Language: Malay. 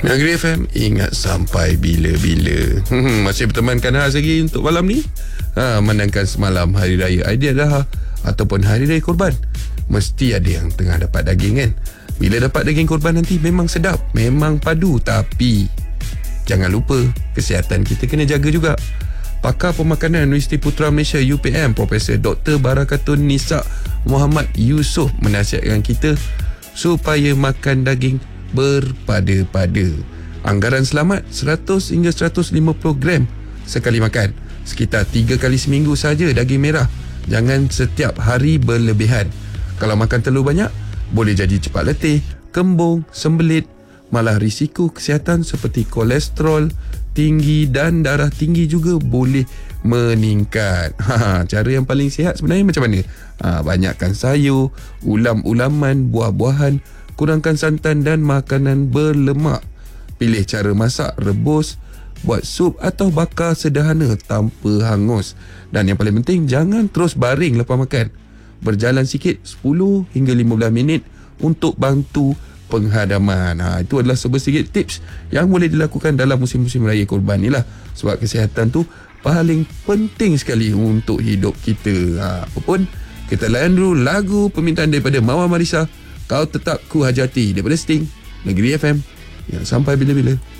Negeri FM, ingat sampai bila-bila. Masih bertemankan Haz lagi untuk malam ni. Menangkan semalam Hari Raya Aidiladha ataupun Hari Raya Korban, mesti ada yang tengah dapat daging kan. Bila dapat daging korban nanti memang sedap, memang padu. Tapi jangan lupa, kesihatan kita kena jaga juga. Pakar Pemakanan Universiti Putra Malaysia UPM, Profesor Dr. Barakatun Nisa Muhammad Yusof menasihatkan kita supaya makan daging berpada-pada. Anggaran selamat 100 hingga 150 gram sekali makan. Sekitar 3 kali seminggu saja daging merah. Jangan setiap hari berlebihan. Kalau makan terlalu banyak, boleh jadi cepat letih, kembung, sembelit. Malah risiko kesihatan seperti kolesterol tinggi dan darah tinggi juga boleh meningkat. Cara yang paling sihat sebenarnya macam mana? Banyakkan sayur, ulam-ulaman, buah-buahan, kurangkan santan dan makanan berlemak. Pilih cara masak, rebus, buat sup atau bakar sederhana tanpa hangus. Dan yang paling penting, jangan terus baring lepas makan. Berjalan sikit 10 hingga 15 minit untuk bantu penghadaman. Itu adalah sedikit tips yang boleh dilakukan dalam musim-musim raya korban ni lah. Sebab kesihatan tu paling penting sekali untuk hidup kita. Apapun, kita layan dulu lagu permintaan daripada Mawar Marisa, Kau Tetap Ku Hajati, daripada Sting, Negeri FM yang sampai bila-bila.